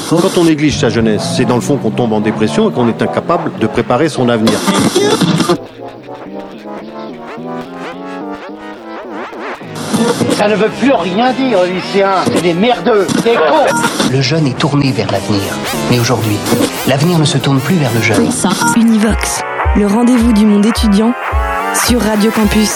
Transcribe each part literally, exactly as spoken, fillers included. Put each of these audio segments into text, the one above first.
Quand on néglige sa jeunesse, c'est dans le fond qu'on tombe en dépression et qu'on est incapable de préparer son avenir. Ça ne veut plus rien dire, les lycéens. C'est des merdeux, des cons. Le jeune est tourné vers l'avenir. Mais aujourd'hui, l'avenir ne se tourne plus vers le jeune. Univox, le rendez-vous du monde étudiant sur Radio Campus.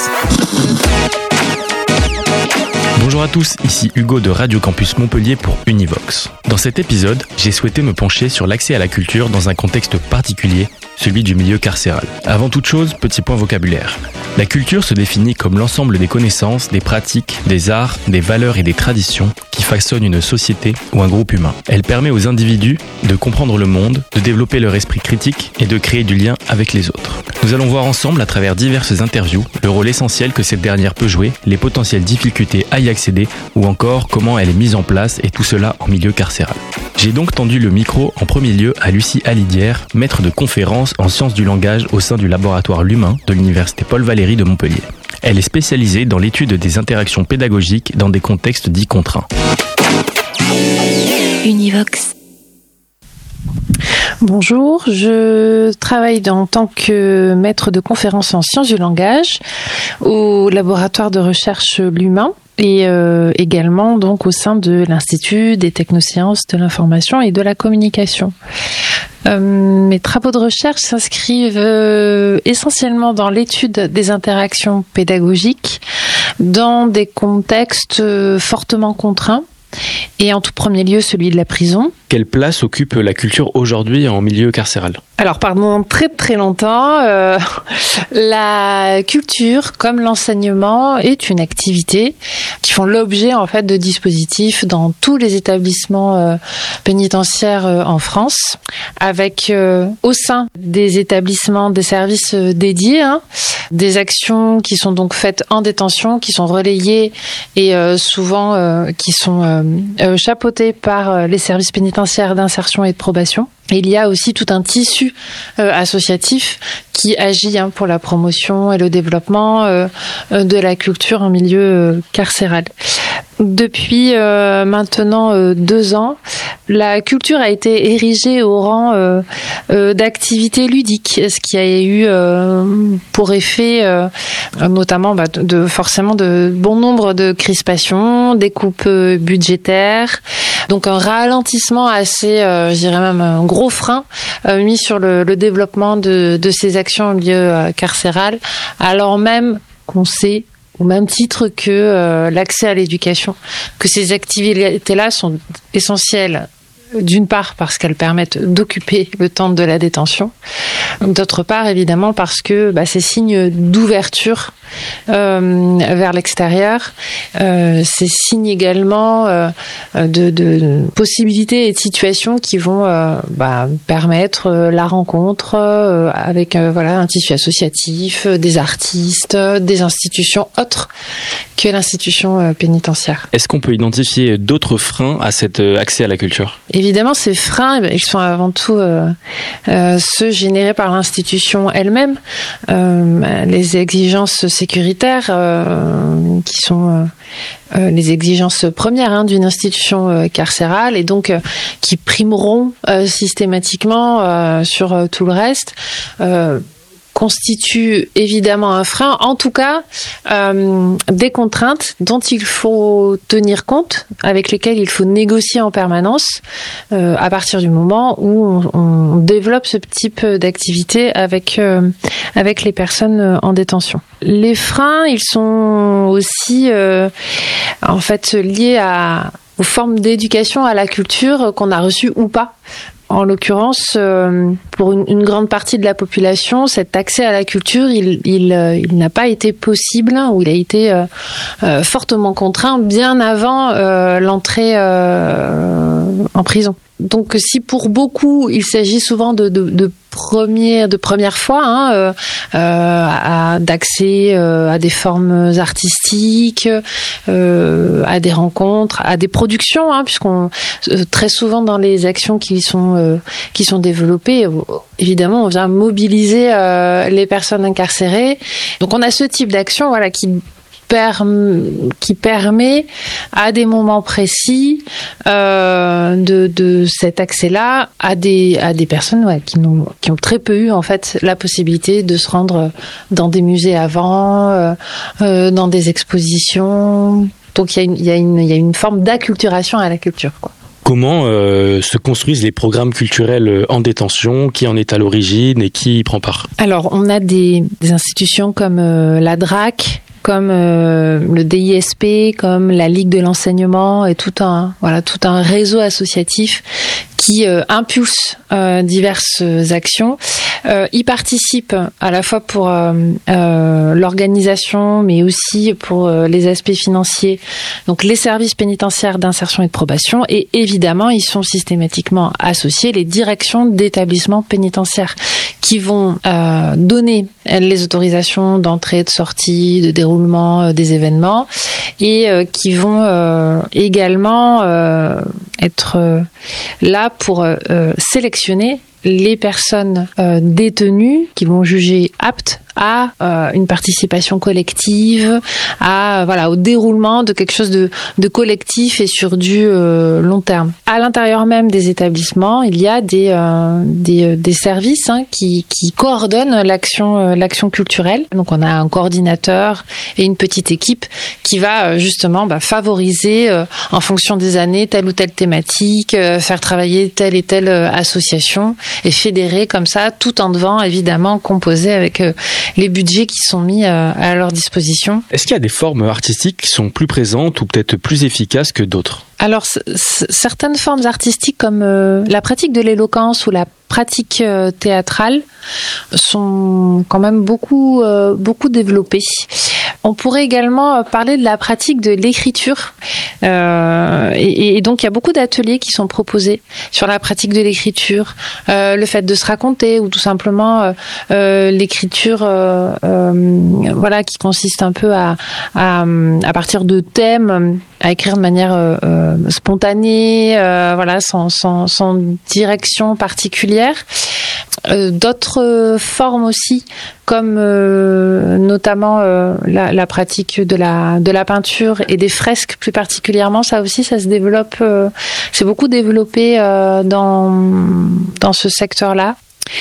Bonjour à tous, ici Hugo de Radio Campus Montpellier pour Univox. Dans cet épisode, j'ai souhaité me pencher sur l'accès à la culture dans un contexte particulier, celui du milieu carcéral. Avant toute chose, petit point vocabulaire. La culture se définit comme l'ensemble des connaissances, des pratiques, des arts, des valeurs et des traditions qui façonnent une société ou un groupe humain. Elle permet aux individus de comprendre le monde, de développer leur esprit critique et de créer du lien avec les autres. Nous allons voir ensemble à travers diverses interviews le rôle essentiel que cette dernière peut jouer, les potentielles difficultés à y accéder ou encore comment elle est mise en place et tout cela en milieu carcéral. J'ai donc tendu le micro en premier lieu à Lucie Alidière, maître de conférences en sciences du langage au sein du laboratoire L'Humain de l'université Paul Valéry de Montpellier. Elle est spécialisée dans l'étude des interactions pédagogiques dans des contextes dits contraints. Univox. Bonjour, je travaille en tant que maître de conférences en sciences du langage au laboratoire de recherche L'Humain et euh, également donc au sein de l'Institut des technosciences de l'information et de la communication. Euh, mes travaux de recherche s'inscrivent euh, essentiellement dans l'étude des interactions pédagogiques dans des contextes euh, fortement contraints et en tout premier lieu celui de la prison. Quelle place occupe la culture aujourd'hui en milieu carcéral ? Alors pendant très très longtemps, euh, la culture comme l'enseignement est une activité qui font l'objet en fait de dispositifs dans tous les établissements euh, pénitentiaires euh, en France, avec euh, au sein des établissements des services euh, dédiés, hein, des actions qui sont donc faites en détention, qui sont relayées et euh, souvent euh, qui sont euh, euh, chapeautées par euh, les services pénitentiaires d'insertion et de probation. Et il y a aussi tout un tissu euh, associatif qui agit hein, pour la promotion et le développement euh, de la culture en milieu euh, carcéral. Depuis euh, maintenant euh, deux ans, la culture a été érigée au rang euh, euh, d'activité ludique, ce qui a eu euh, pour effet euh, notamment bah, de, de forcément de bon nombre de crispations, des coupes euh, budgétaires, donc un ralentissement assez, euh, je dirais même un gros frein euh, mis sur le, le développement de, de ces actions en milieu euh, carcéral, alors même qu'on sait au même titre que euh, l'accès à l'éducation, que ces activités-là sont essentielles, d'une part parce qu'elles permettent d'occuper le temps de la détention, d'autre part évidemment parce que bah, ces signes d'ouverture euh, vers l'extérieur, euh, ces signes également euh, de, de possibilités et de situations qui vont euh, bah, permettre euh, la rencontre euh, avec euh, voilà un tissu associatif, euh, des artistes, euh, des institutions autres que l'institution euh, pénitentiaire. Est-ce qu'on peut identifier d'autres freins à cet euh, accès à la culture ? Évidemment, ces freins, ils sont avant tout euh, euh, ceux générés par l'institution elle-même. Euh, les exigences sécuritaires, euh, qui sont euh, les exigences premières hein, d'une institution euh, carcérale, et donc euh, qui primeront euh, systématiquement euh, sur euh, tout le reste. Euh, constitue évidemment un frein, en tout cas euh, des contraintes dont il faut tenir compte, avec lesquelles il faut négocier en permanence euh, à partir du moment où on, on développe ce type d'activité avec, euh, avec les personnes en détention. Les freins, ils sont aussi euh, en fait liés à, aux formes d'éducation à la culture qu'on a reçues ou pas. En l'occurrence, euh, pour une, une grande partie de la population, cet accès à la culture, il, il, euh, il n'a pas été possible, ou il a été euh, euh, fortement contraint bien avant euh, l'entrée euh, en prison. Donc, si pour beaucoup, il s'agit souvent de, de, de première, de première fois, hein, euh, à, d'accès euh, à des formes artistiques, euh, à des rencontres, à des productions, hein, puisqu'on euh, très souvent dans les actions qui sont euh, qui sont développées, euh, évidemment, on vient mobiliser euh, les personnes incarcérées. Donc, on a ce type d'action, voilà, qui perm- qui permet à des moments précis euh, de, de cet accès-là à des à des personnes ouais, qui n'ont qui ont très peu eu en fait la possibilité de se rendre dans des musées avant, euh, euh, dans des expositions. Donc il y a une il y a une il y a une forme d'acculturation à la culture, quoi. Comment euh, se construisent les programmes culturels en détention? Qui en est à l'origine et qui y prend part? Alors, on a des, des institutions comme euh, la D R A C, comme euh, le D I S P, comme la Ligue de l'enseignement et tout un voilà tout un réseau associatif qui euh, impulse euh, diverses actions. Euh, y participent à la fois pour euh, euh, l'organisation, mais aussi pour euh, les aspects financiers. Donc les services pénitentiaires d'insertion et de probation, et évidemment ils sont systématiquement associés les directions d'établissements pénitentiaires qui vont euh, donner les autorisations d'entrée, de sortie, de déroulement euh, des événements, et euh, qui vont euh, également euh, être euh, là pour euh, sélectionner les personnes euh, détenues qui vont juger aptes à euh, une participation collective, à voilà au déroulement de quelque chose de, de collectif et sur du euh, long terme. À l'intérieur même des établissements, il y a des euh, des, des services hein, qui qui coordonnent l'action euh, l'action culturelle. Donc on a un coordinateur et une petite équipe qui va euh, justement bah, favoriser euh, en fonction des années telle ou telle thématique, euh, faire travailler telle et telle euh, association et fédérer comme ça tout en devant évidemment composé avec euh, les budgets qui sont mis euh, à leur disposition. Est-ce qu'il y a des formes artistiques qui sont plus présentes ou peut-être plus efficaces que d'autres? Alors, c- c- certaines formes artistiques comme euh, la pratique de l'éloquence ou la pratique euh, théâtrale sont quand même beaucoup euh, beaucoup développées. On pourrait également parler de la pratique de l'écriture. Euh, et, et donc, il y a beaucoup d'ateliers qui sont proposés sur la pratique de l'écriture, euh, le fait de se raconter ou tout simplement euh, euh, l'écriture euh, euh, voilà, qui consiste un peu à, à, à partir de thèmes, à écrire de manière euh, euh, spontanée, euh, voilà, sans, sans, sans direction particulière. Euh, d'autres formes aussi, comme euh, notamment euh, la, la pratique de la de la peinture et des fresques plus particulièrement, ça aussi, ça se développe, euh, c'est beaucoup développé euh, dans dans ce secteur-là.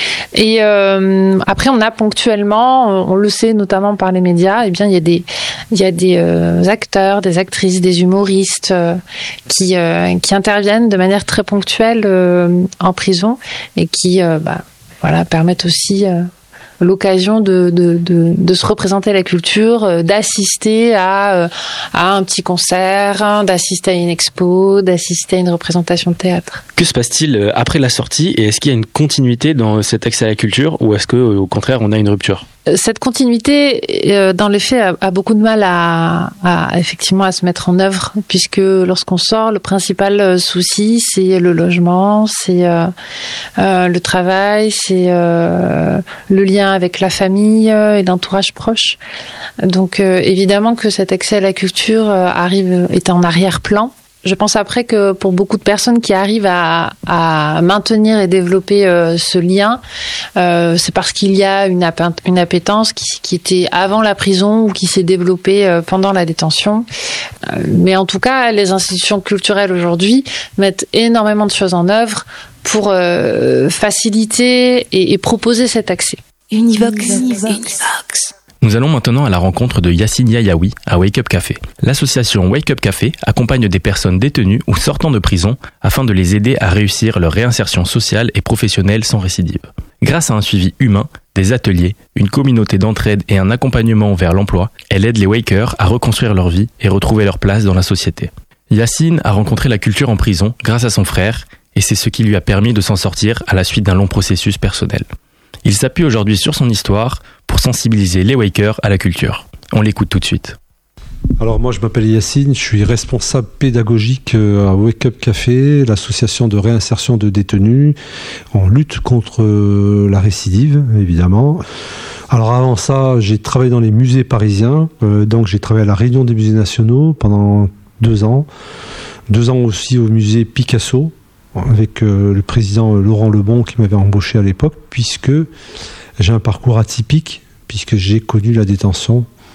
Et euh, après, on a ponctuellement, on le sait notamment par les médias, eh bien il y a des il y a des euh, acteurs, des actrices, des humoristes euh, qui euh, qui interviennent de manière très ponctuelle euh, en prison et qui euh, bah, voilà permettent aussi euh, l'occasion de, de, de, de se représenter la culture, d'assister à, à un petit concert, d'assister à une expo, d'assister à une représentation de théâtre. Que se passe-t-il après la sortie et est-ce qu'il y a une continuité dans cet accès à la culture ou est-ce qu'au contraire on a une rupture ? Cette continuité, euh, dans les faits, a, a beaucoup de mal à, à effectivement à se mettre en œuvre, puisque lorsqu'on sort, le principal souci, c'est le logement, c'est euh, euh, le travail, c'est euh, le lien avec la famille et l'entourage proche. Donc, euh, évidemment que cet accès à la culture euh, arrive est en arrière-plan. Je pense après que pour beaucoup de personnes qui arrivent à, à maintenir et développer euh, ce lien, euh, c'est parce qu'il y a une, appé- une appétence qui, qui était avant la prison ou qui s'est développée euh, pendant la détention. Euh, mais en tout cas, les institutions culturelles aujourd'hui mettent énormément de choses en œuvre pour euh, faciliter et, et proposer cet accès. Univox. Univox. Univox. Nous allons maintenant à la rencontre de Yacine Yayaoui à Wake Up Café. L'association Wake Up Café accompagne des personnes détenues ou sortant de prison afin de les aider à réussir leur réinsertion sociale et professionnelle sans récidive. Grâce à un suivi humain, des ateliers, une communauté d'entraide et un accompagnement vers l'emploi, elle aide les Wakers à reconstruire leur vie et retrouver leur place dans la société. Yacine a rencontré la culture en prison grâce à son frère et c'est ce qui lui a permis de s'en sortir à la suite d'un long processus personnel. Il s'appuie aujourd'hui sur son histoire pour sensibiliser les Wakers à la culture. On l'écoute tout de suite. Alors moi je m'appelle Yacine, je suis responsable pédagogique à Wake Up Café, l'association de réinsertion de détenus en lutte contre la récidive évidemment. Alors avant ça j'ai travaillé dans les musées parisiens, euh, donc j'ai travaillé à la Réunion des musées nationaux pendant deux ans, deux ans aussi au musée Picasso, avec euh, le président Laurent Lebon qui m'avait embauché à l'époque, puisque j'ai un parcours atypique, puisque j'ai connu la détention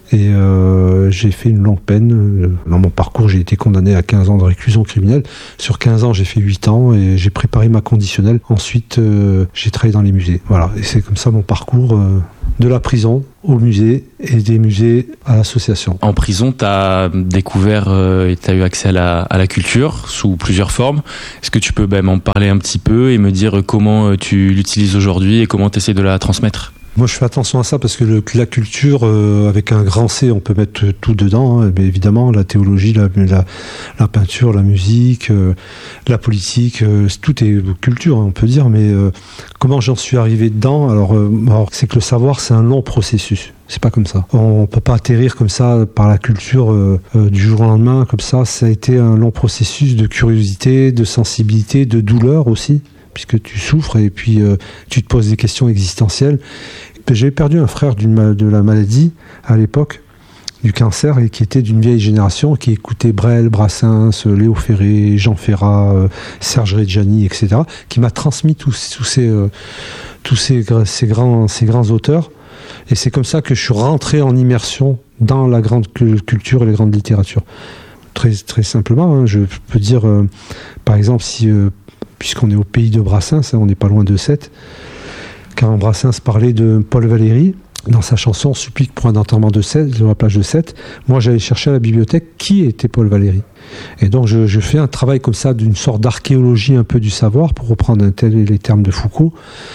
Et euh, j'ai fait une longue peine. Dans mon parcours, j'ai été condamné à quinze ans de réclusion criminelle. Sur quinze ans, j'ai fait huit ans et j'ai préparé ma conditionnelle. Ensuite, euh, j'ai travaillé dans les musées. Voilà, et c'est comme ça mon parcours euh, de la prison au musée et des musées à l'association. En prison, tu as découvert euh, et tu as eu accès à la, à la culture sous plusieurs formes. Est-ce que tu peux bah, m'en parler un petit peu et me dire comment tu l'utilises aujourd'hui et comment tu essaies de la transmettre ? Moi, je fais attention à ça parce que le, la culture, euh, avec un grand C, on peut mettre tout dedans. Hein, mais évidemment, la théologie, la, la, la peinture, la musique, euh, la politique, euh, tout est culture, hein, on peut dire. Mais euh, comment j'en suis arrivé dedans ? Alors, euh, alors, c'est que le savoir, c'est un long processus. C'est pas comme ça. On peut pas atterrir comme ça par la culture euh, euh, du jour au lendemain, comme ça. Ça a été un long processus de curiosité, de sensibilité, de douleur aussi, puisque tu souffres et puis euh, tu te poses des questions existentielles. J'ai perdu un frère d'une, de la maladie à l'époque, du cancer, et qui était d'une vieille génération, qui écoutait Brel, Brassens, Léo Ferré, Jean Ferrat, euh, Serge Reggiani, et cetera, qui m'a transmis tous, tous, ces, euh, tous ces, ces, grands, ces grands auteurs. Et c'est comme ça que je suis rentré en immersion dans la grande culture et la grande littérature. Très, très simplement, hein, je peux dire, euh, par exemple, si, euh, puisqu'on est au pays de Brassens, hein, on n'est pas loin de Sète, quand Brassens parlait de Paul Valéry, dans sa chanson « Supplique pour un enterrement de Sète », sur la plage de Sète, moi j'allais chercher à la bibliothèque qui était Paul Valéry. Et donc je, je fais un travail comme ça, d'une sorte d'archéologie un peu du savoir, pour reprendre un tel les termes de Foucault.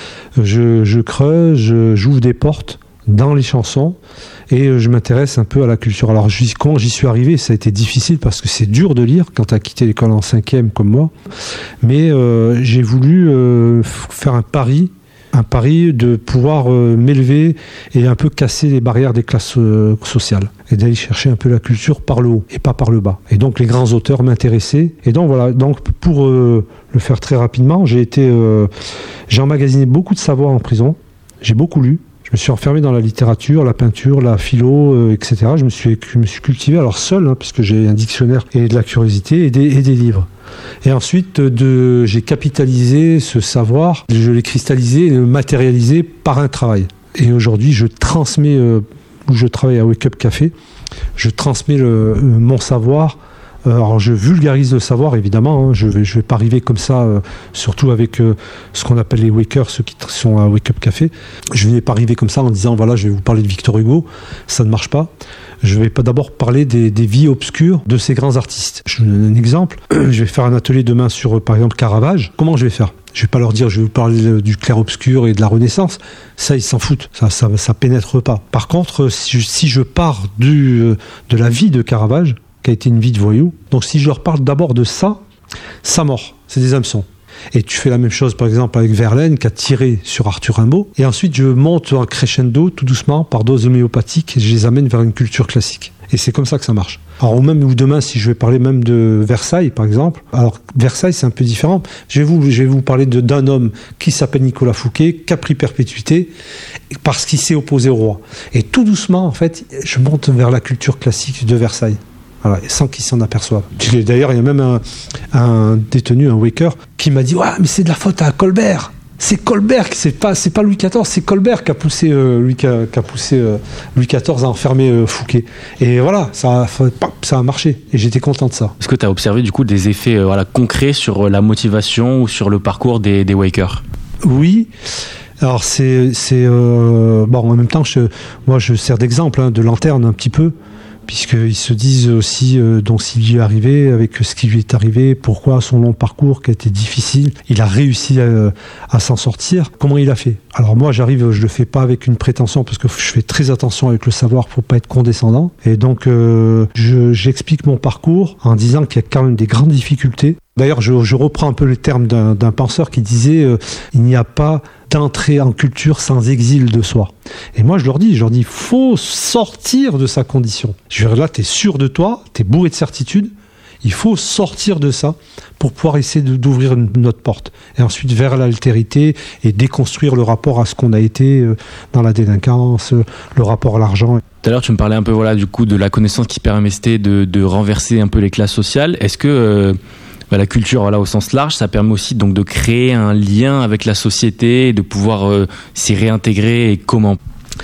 Je, je creuse, je, j'ouvre des portes dans les chansons, et je m'intéresse un peu à la culture. Alors quand j'y suis arrivé, ça a été difficile parce que c'est dur de lire quand tu as quitté l'école en cinquième comme moi, mais euh, j'ai voulu euh, faire un pari, un pari de pouvoir euh, m'élever et un peu casser les barrières des classes euh, sociales, et d'aller chercher un peu la culture par le haut et pas par le bas. Et donc les grands auteurs m'intéressaient, et donc voilà, donc pour euh, le faire très rapidement, j'ai été euh, j'ai emmagasiné beaucoup de savoir en prison, j'ai beaucoup lu. Je me suis enfermé dans la littérature, la peinture, la philo, euh, et cetera. Je me suis, je me suis cultivé, alors seul, hein, puisque j'ai un dictionnaire et de la curiosité et des, et des livres. Et ensuite, de, j'ai capitalisé ce savoir, je l'ai cristallisé et le matérialisé par un travail. Et aujourd'hui, je transmets, euh, où je travaille à Wake Up Café, je transmets le, euh, mon savoir. Alors je vulgarise le savoir, évidemment, hein. Je vais, je vais pas arriver comme ça, euh, surtout avec euh, ce qu'on appelle les wakers, ceux qui sont à Wake Up Café. Je vais pas arriver comme ça en disant voilà, je vais vous parler de Victor Hugo, ça ne marche pas. Je vais pas d'abord parler des, des vies obscures de ces grands artistes. Je vous donne un exemple. Je vais faire un atelier demain sur, par exemple, Caravage. Comment je vais faire ? Je vais pas leur dire je vais vous parler du clair-obscur et de la Renaissance. Ça, ils s'en foutent. Ça, ça, ça pénètre pas. Par contre, si je, si je pars du, de la vie de Caravage, qui a été une vie de voyou. Donc si je leur parle d'abord de ça, ça mord, c'est des hameçons. Et tu fais la même chose par exemple avec Verlaine qui a tiré sur Arthur Rimbaud. Et ensuite je monte en crescendo tout doucement par dose homéopathique et je les amène vers une culture classique. Et c'est comme ça que ça marche. Alors ou même ou demain si je vais parler même de Versailles par exemple. Alors Versailles c'est un peu différent. Je vais vous, je vais vous parler de, d'un homme qui s'appelle Nicolas Fouquet, qui a pris perpétuité parce qu'il s'est opposé au roi. Et tout doucement en fait je monte vers la culture classique de Versailles. Voilà, sans qu'ils s'en aperçoivent. D'ailleurs, il y a même un, un détenu, un waker, qui m'a dit ouais, mais c'est de la faute à Colbert. C'est Colbert, c'est pas, c'est pas Louis quatorze, c'est Colbert qui a poussé, euh, Louis, qui a, qui a poussé euh, Louis quatorze à enfermer euh, Fouquet. Et voilà, ça a, ça a marché. Et j'étais content de ça. Est-ce que tu as observé du coup des effets euh, voilà, concrets sur la motivation ou sur le parcours des, des wakers ? Oui. Alors c'est, c'est euh, bon, en même temps, je, moi je sers d'exemple, hein, de lanterne un petit peu. Puisqu'ils se disent aussi euh, donc s'il y est arrivé, avec ce qui lui est arrivé, pourquoi son long parcours qui a été difficile, il a réussi à, à s'en sortir, comment il a fait. Alors moi j'arrive, je le fais pas avec une prétention parce que je fais très attention avec le savoir pour pas être condescendant, et donc euh, je, j'explique mon parcours en disant qu'il y a quand même des grandes difficultés. D'ailleurs je, je reprends un peu le terme d'un, d'un penseur qui disait euh, il n'y a pas d'entrée en culture sans exil de soi. Et moi je leur dis, je leur dis, faut sortir de sa condition. Je veux dire, là t'es sûr de toi, t'es bourré de certitude, il faut sortir de ça pour pouvoir essayer de, d'ouvrir une, une autre porte. Et ensuite vers l'altérité et déconstruire le rapport à ce qu'on a été euh, dans la délinquance, euh, le rapport à l'argent. Tout à l'heure tu me parlais un peu voilà, du coup de la connaissance qui permettait de, de renverser un peu les classes sociales. Est-ce que euh, bah, la culture voilà, au sens large, ça permet aussi donc, de créer un lien avec la société et de pouvoir euh, s'y réintégrer et comment ?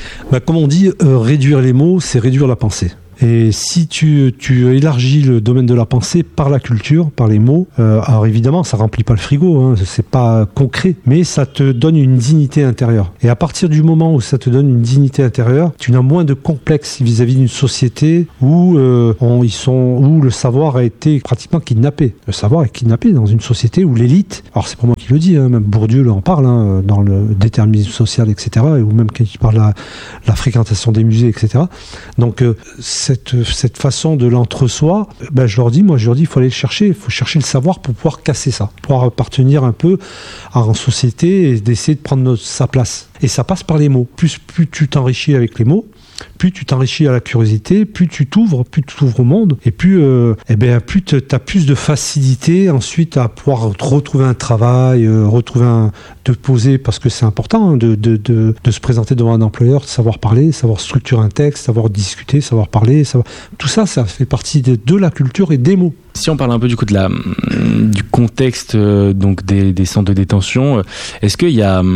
Bah, comme on dit, euh, réduire les mots, c'est réduire la pensée. Et si tu, tu élargis le domaine de la pensée par la culture, par les mots, euh, alors évidemment, ça remplit pas le frigo, hein, c'est pas concret, mais ça te donne une dignité intérieure. Et à partir du moment où ça te donne une dignité intérieure, tu n'as moins de complexe vis-à-vis d'une société où euh, on, ils sont, où le savoir a été pratiquement kidnappé. Le savoir est kidnappé dans une société où l'élite, alors c'est pas moi qui le dis, hein, même Bourdieu en parle hein, dans le déterminisme social, et cetera, ou même quand il parle de la, la fréquentation des musées, et cetera. Donc euh, Cette, cette façon de l'entre-soi, ben je leur dis, moi je leur dis, il faut aller le chercher, il faut chercher le savoir pour pouvoir casser ça, pour pouvoir appartenir un peu à une société et d'essayer de prendre notre, sa place. Et ça passe par les mots. Plus, plus tu t'enrichis avec les mots, plus tu t'enrichis à la curiosité, plus tu t'ouvres, plus tu t'ouvres au monde, et plus, euh, eh ben, plus tu as plus de facilité ensuite à pouvoir retrouver un travail, euh, retrouver un, te poser, parce que c'est important hein, de, de, de, de se présenter devant un employeur, de savoir parler, savoir structurer un texte, savoir discuter, savoir parler, savoir... tout ça, ça fait partie de, de la culture et des mots. Si on parle un peu du coup de la, du contexte euh, donc des, des centres de détention, est-ce qu'il y a,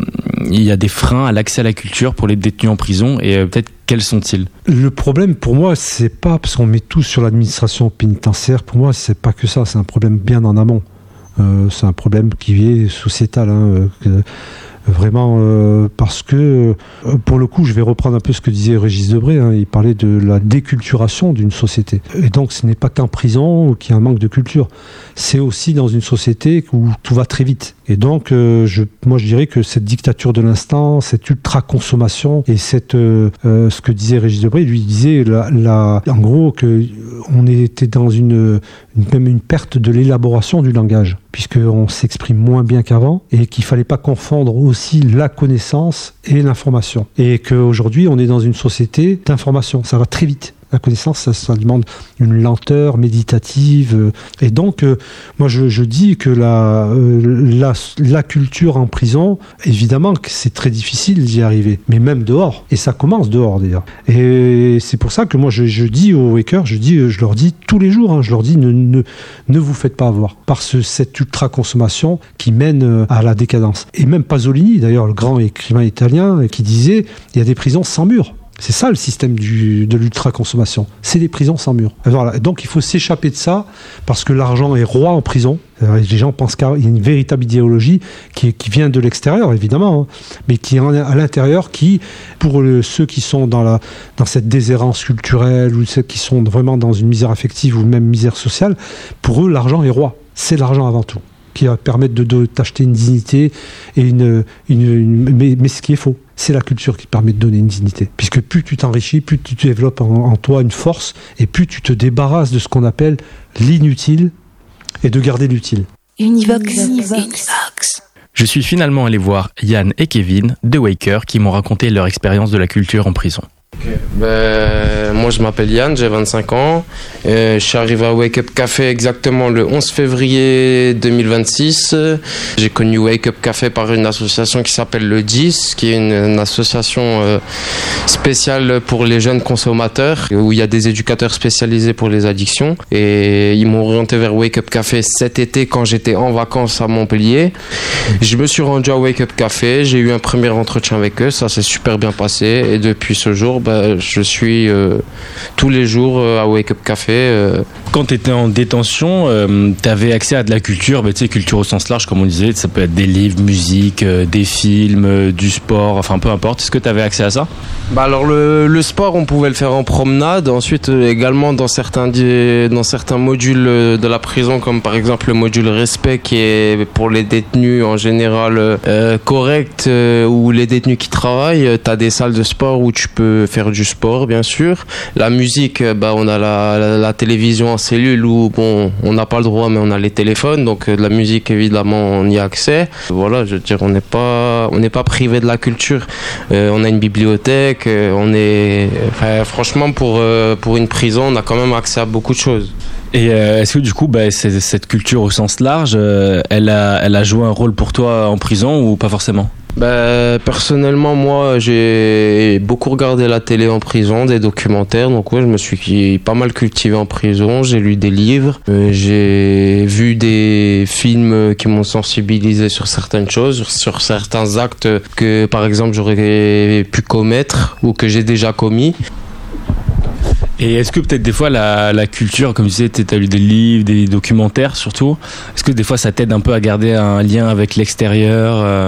il y a des freins à l'accès à la culture pour les détenus en prison et euh, peut-être quels sont-ils ? Le problème pour moi, c'est pas parce qu'on met tout sur l'administration pénitentiaire. Pour moi, c'est pas que ça. C'est un problème bien en amont. Euh, c'est un problème qui est sociétal. Hein, euh, Vraiment, euh, parce que, euh, pour le coup, je vais reprendre un peu ce que disait Régis Debray, hein, il parlait de la déculturation d'une société. Et donc, ce n'est pas qu'en prison qu'il y a un manque de culture, c'est aussi dans une société où tout va très vite. Et donc, euh, je, moi, je dirais que cette dictature de l'instant, cette ultra-consommation et cette, euh, euh, ce que disait Régis Debray, lui, il disait, la, la, en gros, qu'on était dans une, une, même une perte de l'élaboration du langage, puisqu'on s'exprime moins bien qu'avant, et qu'il fallait pas confondre aussi la connaissance et l'information. Et qu'aujourd'hui, on est dans une société d'information. Ça va très vite. La connaissance, ça, ça demande une lenteur méditative. Euh, et donc, euh, moi, je, je dis que la, euh, la, la culture en prison, évidemment que c'est très difficile d'y arriver, mais même dehors. Et ça commence dehors, d'ailleurs. Et c'est pour ça que moi, je, je dis aux wakers, je, dis, je leur dis tous les jours, hein, je leur dis, ne, ne, ne vous faites pas avoir par ce, cette ultra-consommation qui mène à la décadence. Et même Pasolini, d'ailleurs, le grand écrivain italien, qui disait, il y a des prisons sans murs. C'est ça le système du, de l'ultra-consommation. C'est des prisons sans mur. Voilà. Donc il faut s'échapper de ça parce que l'argent est roi en prison. Les gens pensent qu'il y a une véritable idéologie qui, qui vient de l'extérieur, évidemment, hein, mais qui est à l'intérieur, qui, pour le, ceux qui sont dans, la, dans cette déshérence culturelle ou ceux qui sont vraiment dans une misère affective ou même misère sociale, pour eux, l'argent est roi. C'est l'argent avant tout, qui va permettre de, de t'acheter une dignité et une, une, une mais, mais ce qui est faux. C'est la culture qui permet de donner une dignité. Puisque plus tu t'enrichis, plus tu développes en, en toi une force, et plus tu te débarrasses de ce qu'on appelle l'inutile, et de garder l'utile. Univox. Univox. Je suis finalement allé voir Yann et Kevin de Waker qui m'ont raconté leur expérience de la culture en prison. Okay. Ben, moi je m'appelle Yann, j'ai vingt-cinq ans. Euh, je suis arrivé à Wake Up Café exactement le onze février deux mille vingt-six. J'ai connu Wake Up Café par une association qui s'appelle le D I S, qui est une, une association euh, spéciale pour les jeunes consommateurs, où il y a des éducateurs spécialisés pour les addictions. Et ils m'ont orienté vers Wake Up Café cet été quand j'étais en vacances à Montpellier. Je me suis rendu à Wake Up Café, j'ai eu un premier entretien avec eux, ça s'est super bien passé. Et depuis ce jour, bah, je suis euh, tous les jours euh, à Wake Up Café. Euh. Quand tu étais en détention, euh, tu avais accès à de la culture, bah, tu sais, culture au sens large, comme on disait, ça peut être des livres, musique, euh, des films, euh, du sport, enfin peu importe. Est-ce que tu avais accès à ça ? Bah alors le, le sport, on pouvait le faire en promenade. Ensuite, euh, également dans certains, dans certains modules de la prison, comme par exemple le module respect, qui est pour les détenus en général euh, correct, euh, ou les détenus qui travaillent. Tu as des salles de sport où tu peux faire du sport, bien sûr. La musique, bah, on a la, la, la télévision en cellule où bon, on n'a pas le droit, mais on a les téléphones. Donc de la musique, évidemment, on y a accès. Voilà, je veux dire, on n'est pas, on n'est pas privé de la culture. Euh, on a une bibliothèque. Euh, on est, enfin, franchement, pour euh, pour une prison, on a quand même accès à beaucoup de choses. Et euh, est-ce que du coup, bah, cette culture au sens large, euh, elle a, elle a joué un rôle pour toi en prison ou pas forcément ? Bah, personnellement, moi, j'ai beaucoup regardé la télé en prison, des documentaires. Donc, ouais, je me suis pas mal cultivé en prison. J'ai lu des livres. Euh, j'ai vu des films qui m'ont sensibilisé sur certaines choses, sur certains actes que, par exemple, j'aurais pu commettre ou que j'ai déjà commis. Et est-ce que peut-être des fois la, la culture, comme tu disais, tu as lu des livres, des documentaires surtout, est-ce que des fois ça t'aide un peu à garder un lien avec l'extérieur euh...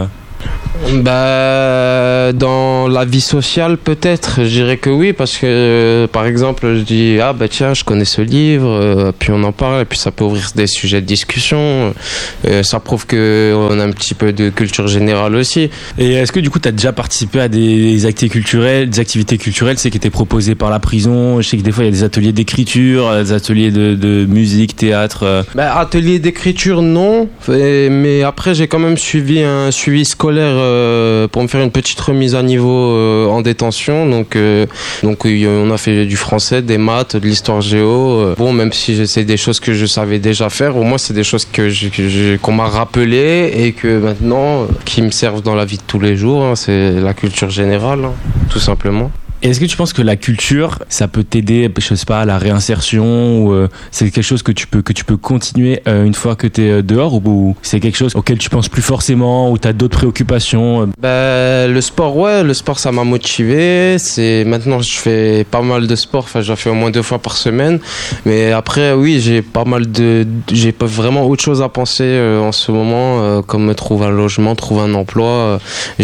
Bah, dans la vie sociale peut-être, je dirais que oui, parce que euh, par exemple je dis ah bah tiens je connais ce livre, euh, puis on en parle et puis ça peut ouvrir des sujets de discussion, euh, ça prouve qu'on a un petit peu de culture générale aussi. Et est-ce que du coup tu as déjà participé à des activités culturelles, des activités culturelles c'est qui étaient proposées par la prison? Je sais que des fois il y a des ateliers d'écriture, des ateliers de, de musique, théâtre. Euh... Bah, atelier d'écriture non, mais après j'ai quand même suivi un suivi scolaire pour me faire une petite remise à niveau euh, en détention. Donc, euh, donc on a fait du français, des maths, de l'histoire géo. Bon, même si c'est des choses que je savais déjà faire, au moins c'est des choses que je, que je, qu'on m'a rappelé et que maintenant, euh, qui me servent dans la vie de tous les jours. Hein, c'est la culture générale, hein, tout simplement. Et est-ce que tu penses que la culture, ça peut t'aider, je sais pas, à la réinsertion ou euh, c'est quelque chose que tu peux que tu peux continuer euh, une fois que t'es dehors ou, ou c'est quelque chose auquel tu penses plus forcément ou t'as d'autres préoccupations? euh... Bah, le sport, ouais, le sport, ça m'a motivé. C'est maintenant je fais pas mal de sport. Enfin, j'en fais au moins deux fois par semaine. Mais après, oui, j'ai pas mal de, j'ai pas vraiment autre chose à penser euh, en ce moment, euh, comme trouver un logement, trouver un emploi. Euh,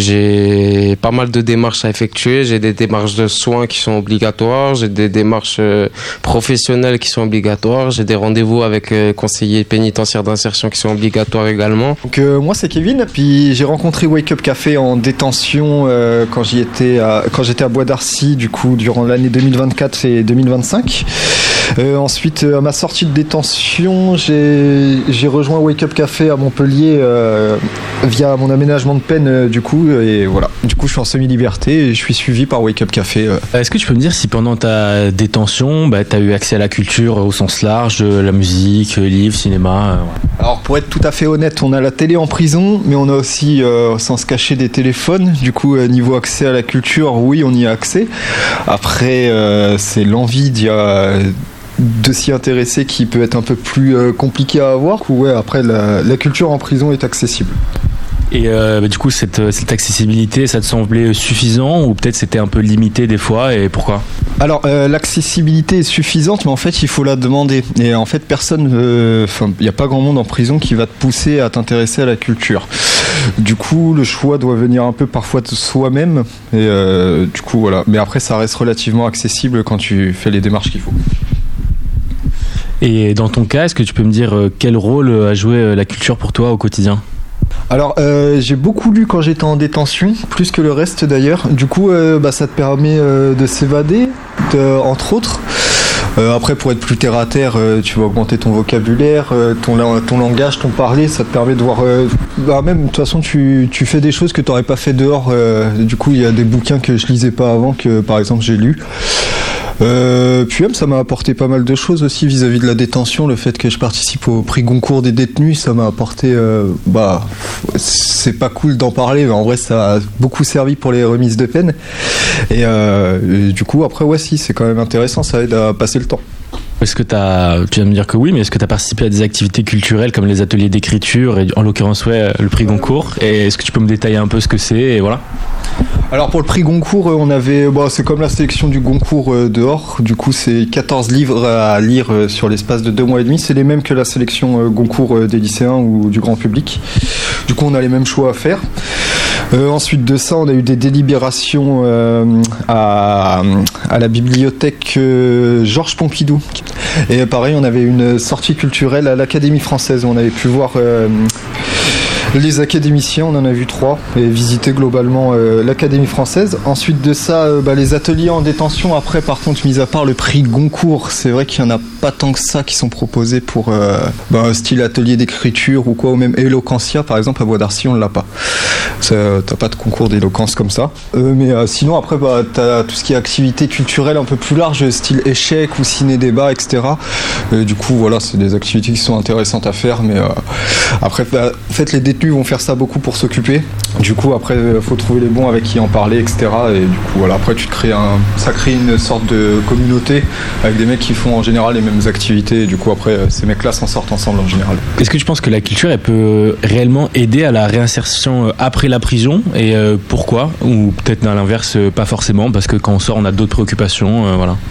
j'ai pas mal de démarches à effectuer. J'ai des démarches de soins qui sont obligatoires, j'ai des démarches euh, professionnelles qui sont obligatoires, j'ai des rendez-vous avec euh, conseillers pénitentiaires d'insertion qui sont obligatoires également. Donc euh, moi c'est Kevin, puis j'ai rencontré Wake Up Café en détention euh, quand j'y étais à, quand j'étais à Bois d'Arcy du coup durant l'année deux mille vingt-quatre et deux mille vingt-cinq. Euh, ensuite à ma sortie de détention j'ai, j'ai rejoint Wake Up Café à Montpellier euh, via mon aménagement de peine euh, du coup et voilà, du coup je suis en semi-liberté et je suis suivi par Wake Up Café. Est-ce que tu peux me dire si pendant ta détention, bah, tu as eu accès à la culture au sens large, de la musique, livres, cinéma euh, ouais. Alors pour être tout à fait honnête, on a la télé en prison, mais on a aussi, euh, sans se cacher, des téléphones. Du coup, euh, niveau accès à la culture, oui, on y a accès. Après, euh, c'est l'envie d'y a... de s'y intéresser qui peut être un peu plus euh, compliqué à avoir. Ouais, après, la, la culture en prison est accessible. Et euh, bah, du coup, cette, cette accessibilité, ça te semblait suffisant ou peut-être c'était un peu limité des fois et pourquoi? Alors, euh, l'accessibilité est suffisante, mais en fait, il faut la demander. Et en fait, personne, enfin, il n'y a pas grand monde en prison qui va te pousser à t'intéresser à la culture. Du coup, le choix doit venir un peu parfois de soi-même. Et euh, du coup, voilà. Mais après, ça reste relativement accessible quand tu fais les démarches qu'il faut. Et dans ton cas, est-ce que tu peux me dire euh, quel rôle a joué euh, la culture pour toi au quotidien? Alors euh, j'ai beaucoup lu quand j'étais en détention, plus que le reste d'ailleurs. Du coup euh, bah, ça te permet euh, de s'évader, de, entre autres. Euh, après pour être plus terre à terre, euh, tu vas augmenter ton vocabulaire, euh, ton, ton langage, ton parler, ça te permet de voir... Euh, bah, même de toute façon tu, tu fais des choses que tu n'aurais pas fait dehors. Euh, du coup il y a des bouquins que je lisais pas avant que par exemple j'ai lu. Euh, puis même ça m'a apporté pas mal de choses aussi vis-à-vis de la détention, le fait que je participe au prix Goncourt des détenus, ça m'a apporté euh, bah c'est pas cool d'en parler mais en vrai ça a beaucoup servi pour les remises de peine et, euh, et du coup après ouais si c'est quand même intéressant, ça aide à passer le temps. Est-ce que t'as, tu viens de me dire que oui, mais est-ce que tu as participé à des activités culturelles comme les ateliers d'écriture et en l'occurrence ouais, le prix Goncourt, et est-ce que tu peux me détailler un peu ce que c'est et voilà? Alors pour le prix Goncourt, on avait, bon, c'est comme la sélection du Goncourt euh, dehors, du coup c'est quatorze livres à lire euh, sur l'espace de deux mois et demi, c'est les mêmes que la sélection euh, Goncourt euh, des lycéens ou du grand public. Du coup on a les mêmes choix à faire. Euh, ensuite de ça, on a eu des délibérations euh, à, à la bibliothèque euh, Georges Pompidou. Et pareil, on avait une sortie culturelle à l'Académie française où on avait pu voir euh, les académiciens, on en a vu trois, et visiter globalement euh, l'Académie française. Ensuite de ça, euh, bah, les ateliers en détention. Après, par contre, mis à part le prix Goncourt, c'est vrai qu'il n'y en a pas tant que ça qui sont proposés pour euh, bah, style atelier d'écriture ou quoi, ou même Eloquentia, par exemple, à Bois d'Arcy, on ne l'a pas. Ça, t'as pas de concours d'éloquence comme ça. Euh, mais euh, sinon, après, bah, t'as tout ce qui est activité culturelle un peu plus large, style échec ou ciné-débat, et cetera. Euh, du coup, voilà, c'est des activités qui sont intéressantes à faire, mais euh, après, bah, en fait, les détenus vont faire ça beaucoup pour s'occuper. Du coup, après, il faut trouver les bons avec qui en parler, et cetera. Et du coup, voilà, après, tu te crées un, ça crée une sorte de communauté avec des mecs qui font en général les mêmes activités. Et du coup, après, ces mecs-là s'en sortent ensemble en général. Est-ce que tu penses que la culture, elle peut réellement aider à la réinsertion après la prison ? Et euh, pourquoi ? Ou peut-être à l'inverse, pas forcément, parce que quand on sort, on a d'autres préoccupations, euh, voilà.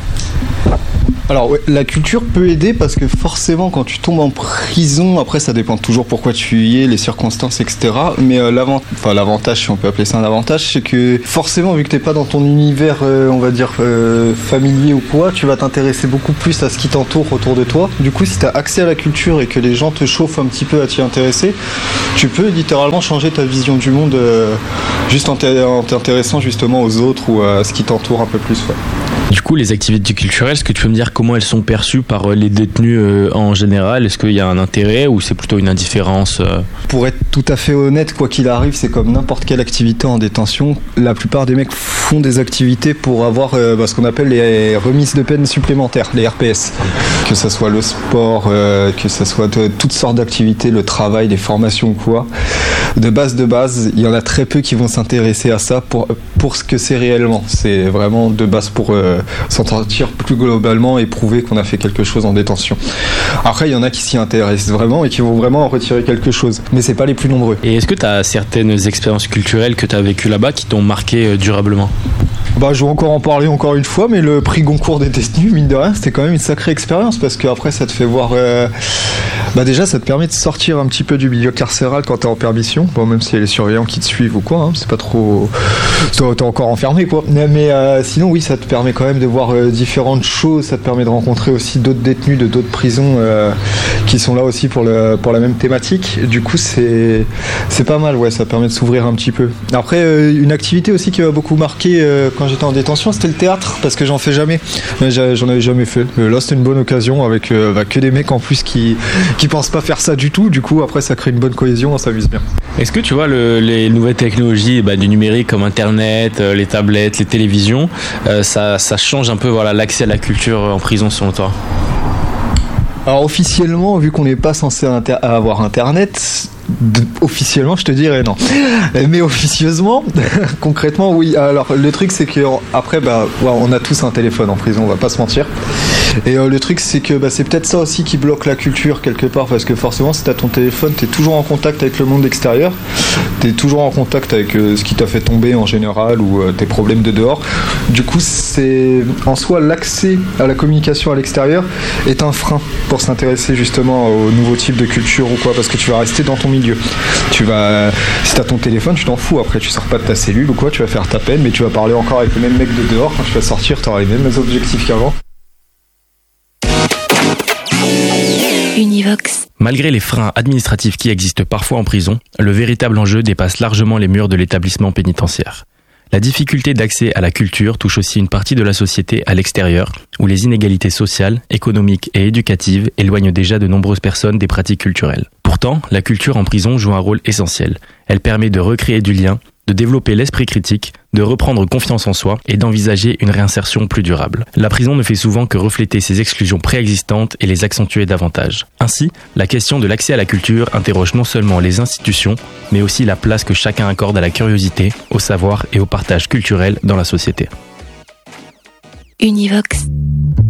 Alors ouais, la culture peut aider parce que forcément quand tu tombes en prison, après ça dépend toujours pourquoi tu y es, les circonstances, et cetera. Mais euh, l'avant- enfin, l'avantage, si on peut appeler ça un avantage, c'est que forcément vu que t'es pas dans ton univers, euh, on va dire euh, familier ou quoi, tu vas t'intéresser beaucoup plus à ce qui t'entoure autour de toi. Du coup, si t'as accès à la culture et que les gens te chauffent un petit peu à t'y intéresser, tu peux littéralement changer ta vision du monde euh, juste en, t'in- en t'intéressant justement aux autres ou à ce qui t'entoure un peu plus. Ouais. Du coup, les activités culturelles, est-ce que tu peux me dire comment elles sont perçues par les détenus euh, en général ? Est-ce qu'il y a un intérêt ou c'est plutôt une indifférence euh... Pour être tout à fait honnête, quoi qu'il arrive, c'est comme n'importe quelle activité en détention. La plupart des mecs font des activités pour avoir euh, bah, ce qu'on appelle les remises de peine supplémentaires, les R P S. Que ce soit le sport, euh, que ce soit de, toutes sortes d'activités, le travail, les formations ou quoi. De base de base, il y en a très peu qui vont s'intéresser à ça pour, pour ce que c'est réellement. C'est vraiment de base pour euh, s'en sortir plus globalement et prouver qu'on a fait quelque chose en détention. Après, il y en a qui s'y intéressent vraiment et qui vont vraiment en retirer quelque chose. Mais c'est pas les plus nombreux. Et est-ce que tu as certaines expériences culturelles que tu as vécues là-bas qui t'ont marqué euh, durablement ? Bah, je vais encore en parler encore une fois, mais le prix Goncourt des détenus, mine de rien, c'était quand même une sacrée expérience parce qu'après, ça te fait voir. Euh... Bah, déjà, ça te permet de sortir un petit peu du milieu carcéral quand t'es en permission. Bon, même s'il y a les surveillants qui te suivent ou quoi, hein, c'est pas trop. T'es encore enfermé, quoi. Mais euh, sinon, oui, ça te permet quand même de voir euh, différentes choses. Ça te permet de rencontrer aussi d'autres détenus de d'autres prisons euh, qui sont là aussi pour, le, pour la même thématique. Du coup, c'est, c'est pas mal, ouais, ça permet de s'ouvrir un petit peu. Après, euh, une activité aussi qui m'a beaucoup marqué euh, quand j'étais en détention, c'était le théâtre, parce que j'en fais jamais. Mais j'en avais jamais fait. Euh, là, c'était une bonne occasion avec euh, bah, que des mecs en plus qui, qui pensent pas faire ça du tout. Du coup, après, ça crée une bonne cohésion, on s'amuse bien. Est-ce que tu vois le, les nouvelles technologies bah, du numérique comme Internet, euh, les tablettes, les télévisions, euh, ça, ça change un peu voilà, l'accès à la culture en prison selon toi ? Alors officiellement, vu qu'on n'est pas censé inter- avoir Internet, d- officiellement je te dirais non. Mais officieusement, concrètement oui. Alors le truc c'est que après bah ouais, on a tous un téléphone en prison, on va pas se mentir. Et euh, le truc c'est que bah, c'est peut-être ça aussi qui bloque la culture quelque part parce que forcément si t'as ton téléphone, t'es toujours en contact avec le monde extérieur, t'es toujours en contact avec euh, ce qui t'a fait tomber en général ou euh, tes problèmes de dehors. Du coup c'est en soi l'accès à la communication à l'extérieur est un frein pour s'intéresser justement aux nouveaux types de culture ou quoi parce que tu vas rester dans ton milieu. Tu vas, si t'as ton téléphone, tu t'en fous. Après, tu sors pas de ta cellule ou quoi, tu vas faire ta peine, mais tu vas parler encore avec le même mec de dehors. Quand tu vas sortir, t'auras les mêmes objectifs qu'avant. Univox. Malgré les freins administratifs qui existent parfois en prison, le véritable enjeu dépasse largement les murs de l'établissement pénitentiaire. La difficulté d'accès à la culture touche aussi une partie de la société à l'extérieur, où les inégalités sociales, économiques et éducatives éloignent déjà de nombreuses personnes des pratiques culturelles. Pourtant, la culture en prison joue un rôle essentiel. Elle permet de recréer du lien, de développer l'esprit critique, de reprendre confiance en soi et d'envisager une réinsertion plus durable. La prison ne fait souvent que refléter ces exclusions préexistantes et les accentuer davantage. Ainsi, la question de l'accès à la culture interroge non seulement les institutions, mais aussi la place que chacun accorde à la curiosité, au savoir et au partage culturel dans la société. Univox.